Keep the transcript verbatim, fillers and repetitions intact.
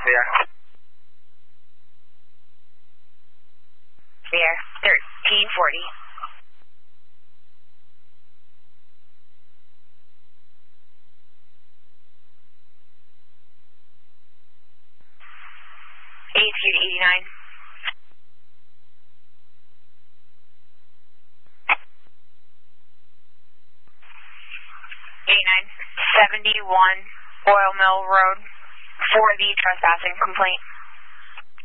Philadelphia. There, thirteen forty. eighty-two to eighty-nine. eighty-nine, seventy-one Oil Mill Road for the trespassing complaint.